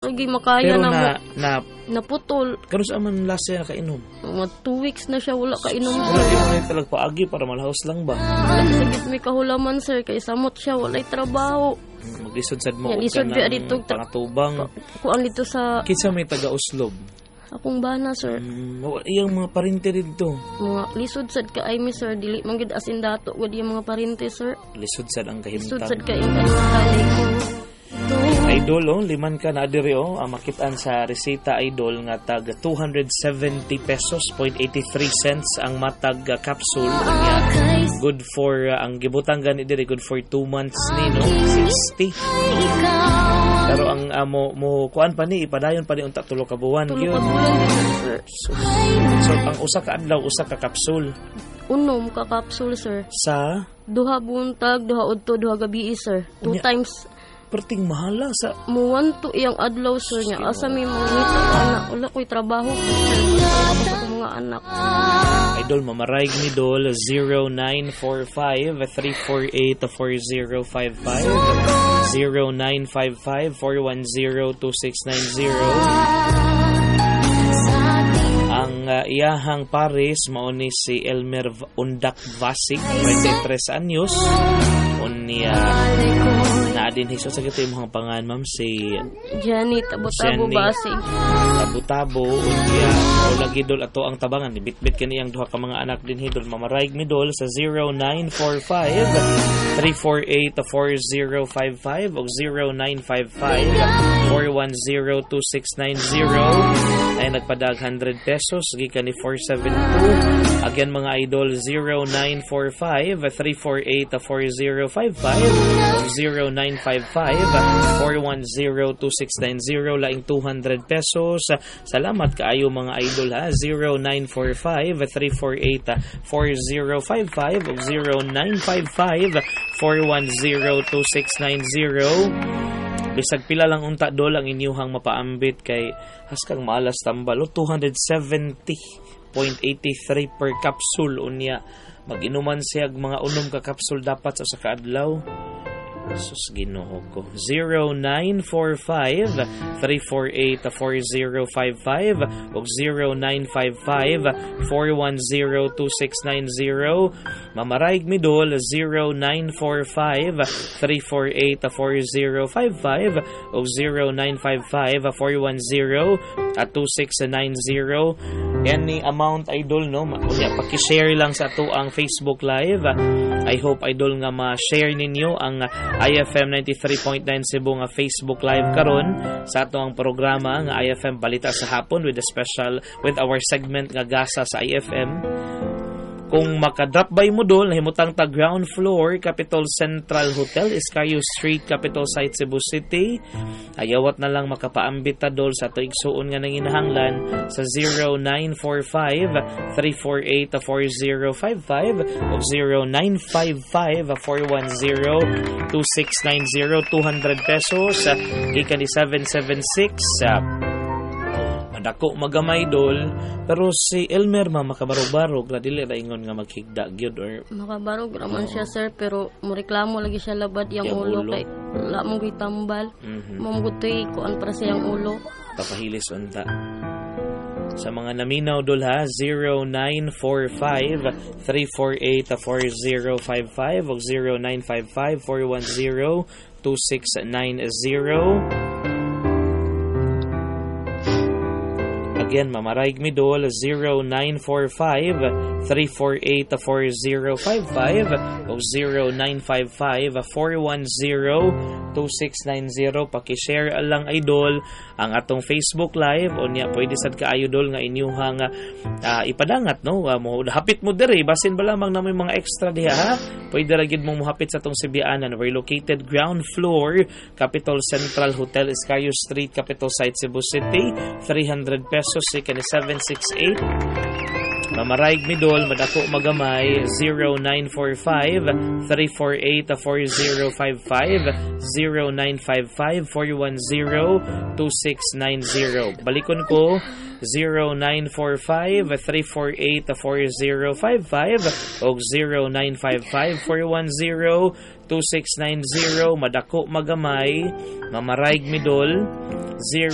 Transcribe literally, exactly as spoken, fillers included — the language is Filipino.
Lagi makaya Pero na, na, mo. na, Naputol. karon sa man last year nakainom. Mga two weeks na siya wala kainom, Wala sir. di mo na talag paagi para malahos lang ba? Sagit may kahulaman, sir. Kay samot siya, walay trabaho. Maglisod sad mo Yan, og lisod biya kanang dito. pangatubang. Kuan dito sa Kinsa may taga-uslob. akong bana, sir. Mm, wa- iyang mga parente dito. Mga lisod sad ka ay mi, sir. Dili man gid asin dato gud yung mga parente, sir. Lisod sad ang Lisod kahimtang. sad ka yung kanilay ko. Idol, oh, liman ka na diri, oh. Ang makitaan sa resita, idol, nga tag two hundred seventy pesos, point eighty-three cents ang matag uh, capsule. Nga, good for, uh, ang gibutang gani diri, good for two months ni, no? sixty. Pero ang uh, mo, mo, kuan pa ni, ipadayon pa ni unta tulo ka buwan. Tulo Yun. ka bulan dito, sir. So, so, ang usa ka adlaw, usa ka capsule. Unom ka capsule, sir. Sa, Duha buntag, duha udto, duha gabi, sir. Two Unya. times. perting mahala sa, Muwan to iyang adlaw, sir niya. Asa may mga ngita ko, anak. Wala ko'y trabaho. Sir, ako sa akong mga anak. idol, mamaraig ni Dol, zero nine four five, three four eight, four zero five five, zero nine five five, four one zero, two six nine zero. Ang uh, iyahang pares mauni si Elmer V- Undak Vasik, twenty-three anyos. Unya na din hiso sa gito yung mga pangan, ma'am, si Janet, abot-abo Jenny. basig. Tabo-tabo, unya o lagi dol ato ang tabangan ni bitbit kani ang duha ka mga anak din hidol. Mamaraig mi dol sa zero nine four five, three four eight, four zero five five o zero nine five five, four one zero, two six nine zero. Ay nagpadag one hundred pesos gikan ni four seven two. Again mga idol, zero nine four five, three four eight, four zero five five o zero nine five five, four one zero, two six nine zero, laing two hundred pesos. Salamat kaayo mga idol, ha. zero nine four five, three four eight, four zero five five o zero nine five five, four one zero, two six nine zero. Bisag pila lang unta dol ang inyuhang mapaambit kay haskang malas tambal, two hundred seventy point eight three per capsule. Unya mag-inuman siya mga unom ka capsule dapat sa usa ka adlaw. Sus, Ginoo ko. zero nine four five, three four eight, four zero five five o zero nine five five, four one zero, two six nine zero. Mamaraig mi dol, zero nine four five, three four eight, four zero five five o zero nine five five, four one zero at two six nine zero. Any amount, idol, no? Unya, paki-share lang sa ato ang Facebook Live. I hope, idol, nga ma-share ninyo ang I F M ninety-three point nine Cebu nga Facebook Live karon sa ato ang programa nga I F M Balita sa Hapon with a special, with our segment nga Gasa sa I F M. Kung makadrop by mo dol, nahimutang ta ground floor, Capitol Central Hotel, Iscayo Street, Capital Site, Cebu City. Ayawat na lang makapaambit ta dol sa ato igsuon nga nanginahanglan sa zero nine four five, three four eight, four zero five five o zero nine five five, four one zero, two six nine zero. Two hundred pesos gikan ni seven seven six. Dako magamay dol, pero si Elmer ma makabarog-barog la dili ra ingon nga maghigda gyud or Makabarog raman siya, sir, pero mureklamo lagi siya labad yang Yang ulo ulo. kay la mong gitambal. Mhm. Mamugutoy kuan para sa yang ulo. papahilis unta. Sa mga naminaw dol, ha, zero nine four five, three four eight, four zero five five o zero nine five five, four one zero, two six nine zero. Again, mamaraig mi dol, zero nine four five, three four eight, four zero five five o zero nine five five, four one zero, two six nine zero. Paki-share lang, idol, ang atong Facebook Live. O niya, pwede sad ka idol nga inyuhang uh, ipadangat, no? Uh, mo, hapit mo diri, basin ba lamang na may mga extra diha, ha? Pwede ra gid mong muhapit sa atong Sibianan. We're located ground floor, Capitol Central Hotel, Iscayo Street, Capital Site, Cebu City. Three hundred pesos ikan seven six eight. Mamaraig mi dol, madako magamay, zero nine four five, three four eight, four zero five five, zero nine five five, four one zero, two six nine zero. Balikon ko, zero nine four five, three four eight, four zero five five o zero nine five five, four one zero, two six nine zero. Madako magamay, mamaraig mi dol, zero